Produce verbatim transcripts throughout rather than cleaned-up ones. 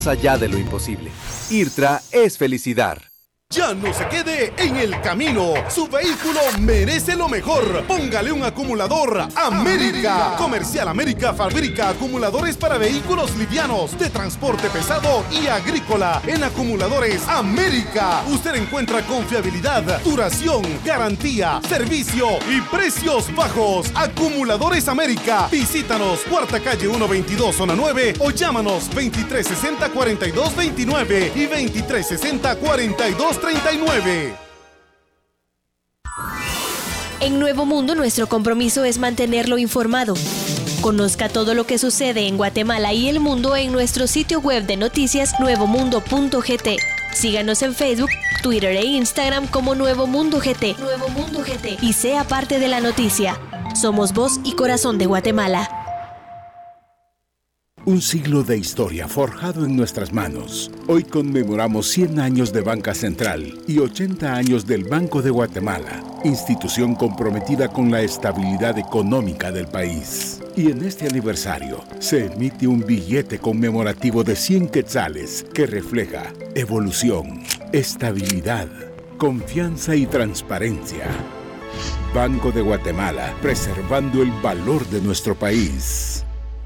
allá de lo imposible. IRTRA es felicidad. Ya no se quede en el camino. Su vehículo merece lo mejor. Póngale un acumulador América. Comercial América fabrica acumuladores para vehículos livianos, de transporte pesado y agrícola. En Acumuladores América usted encuentra confiabilidad, duración, garantía, servicio y precios bajos. Acumuladores América. Visítanos, Cuarta Calle ciento veintidós, Zona nueve, o llámanos veintitrés sesenta, cuarenta y dos veintinueve y veintitrés sesenta, cuarenta y dos treinta y nueve. En Nuevo Mundo, nuestro compromiso es mantenerlo informado. Conozca todo lo que sucede en Guatemala y el mundo en nuestro sitio web de noticias nuevo mundo punto g t. Síganos en Facebook, Twitter e Instagram como Nuevo Mundo G T. Nuevo Mundo G T. Y sea parte de la noticia. Somos voz y corazón de Guatemala. Un siglo de historia forjado en nuestras manos. Hoy conmemoramos cien años de Banca Central y ochenta años del Banco de Guatemala, institución comprometida con la estabilidad económica del país. Y en este aniversario se emite un billete conmemorativo de cien quetzales que refleja evolución, estabilidad, confianza y transparencia. Banco de Guatemala, preservando el valor de nuestro país.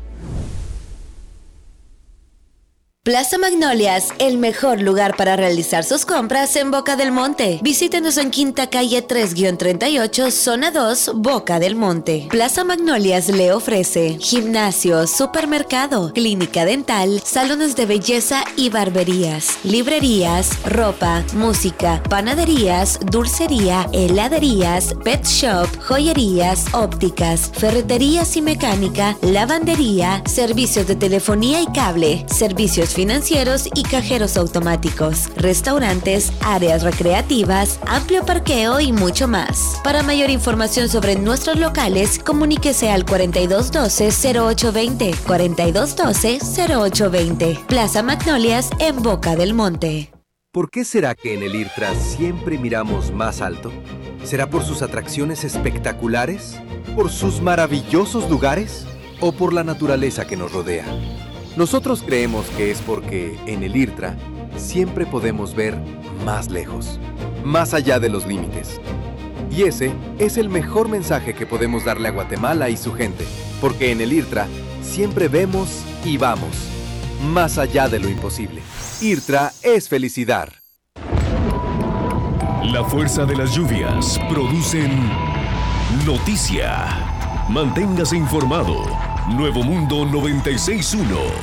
Plaza Magnolias, el mejor lugar para realizar sus compras en Boca del Monte. Visítenos en Quinta Calle tres treinta y ocho, Zona dos, Boca del Monte. Plaza Magnolias le ofrece gimnasio, supermercado, clínica dental, salones de belleza y barberías, librerías, ropa, música, panaderías, dulcería, heladerías, pet shop, joyerías, ópticas, ferreterías y mecánica, lavandería, servicios de telefonía y cable, servicios financieros y cajeros automáticos, restaurantes, áreas recreativas, amplio parqueo y mucho más. Para mayor información sobre nuestros locales, comuníquese al cuarenta y dos doce, cero ocho veinte, cuarenta y dos doce, cero ocho veinte. Plaza Magnolias en Boca del Monte. ¿Por qué será que en el IRTRA siempre miramos más alto? ¿Será por sus atracciones espectaculares? ¿Por sus maravillosos lugares? ¿O por la naturaleza que nos rodea? Nosotros creemos que es porque en el IRTRA siempre podemos ver más lejos, más allá de los límites. Y ese es el mejor mensaje que podemos darle a Guatemala y su gente, porque en el IRTRA siempre vemos y vamos, más allá de lo imposible. IRTRA es felicidad. La fuerza de las lluvias producen noticia. Manténgase informado. Nuevo Mundo noventa y seis punto uno.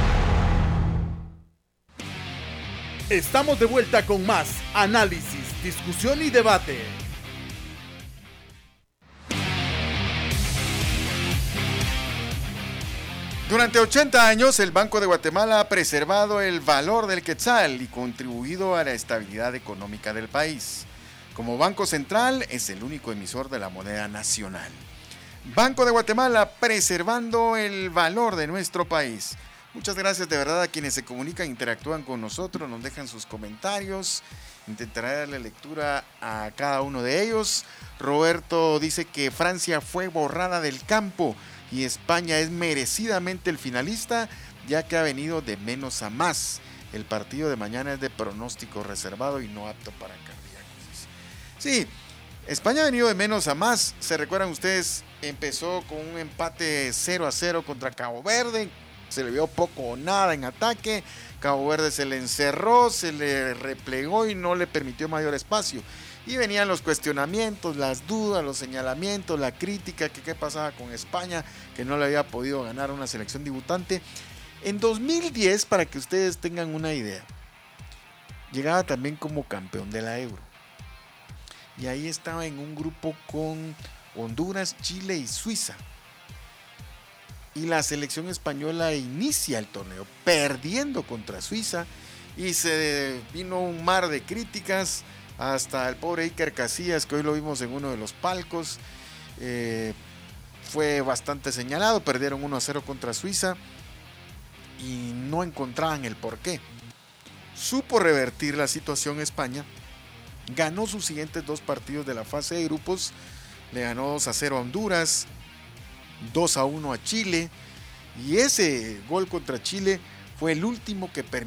Estamos de vuelta con más análisis, discusión y debate. Durante ochenta años, el Banco de Guatemala ha preservado el valor del quetzal y contribuido a la estabilidad económica del país. Como Banco Central, es el único emisor de la moneda nacional. Banco de Guatemala, preservando el valor de nuestro país. Muchas gracias de verdad a quienes se comunican, interactúan con nosotros, nos dejan sus comentarios. Intentaré darle lectura a cada uno de ellos. Roberto dice que Francia fue borrada del campo y España es merecidamente el finalista, ya que ha venido de menos a más. El partido de mañana es de pronóstico reservado y no apto para cardíacos. Sí, España ha venido de menos a más. ¿Se recuerdan ustedes? Empezó con un empate cero a cero contra Cabo Verde. Se le vio poco o nada en ataque. Cabo Verde se le encerró, se le replegó y no le permitió mayor espacio. Y venían los cuestionamientos, las dudas, los señalamientos, la crítica, que qué pasaba con España, que no le había podido ganar una selección debutante. En dos mil diez, para que ustedes tengan una idea, llegaba también como campeón de la Euro. Y ahí estaba en un grupo con Honduras, Chile y Suiza. Y la selección española inicia el torneo perdiendo contra Suiza y se vino un mar de críticas hasta el pobre Iker Casillas, que hoy lo vimos en uno de los palcos. Eh, fue bastante señalado, perdieron uno a cero contra Suiza y no encontraban el porqué. Supo revertir la situación España. Ganó sus siguientes dos partidos de la fase de grupos. Le ganó dos a cero a Honduras, dos a uno a Chile. Y ese gol contra Chile fue el último que permitió